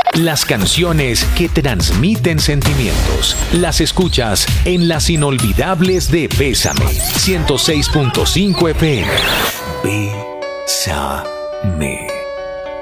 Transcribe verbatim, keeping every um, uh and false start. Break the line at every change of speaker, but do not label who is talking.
Las canciones que transmiten sentimientos. Las escuchas en Las Inolvidables de Bésame. ciento seis punto cinco F M. Bésame.